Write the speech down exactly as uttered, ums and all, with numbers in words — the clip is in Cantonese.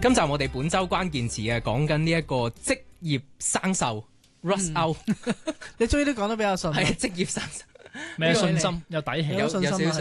今集我哋本周關鍵詞啊，講緊呢一個職業生鏽 rust out， 你終於都講得比較順， 係職業生鏽， 咩信心有底氣， 有有少少